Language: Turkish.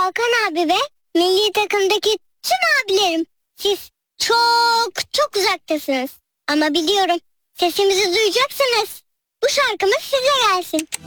Hakan abi ve milli takımdaki tüm abilerim. Siz çok çok uzaktasınız. Ama biliyorum sesimizi duyacaksınız. Bu şarkımız size gelsin.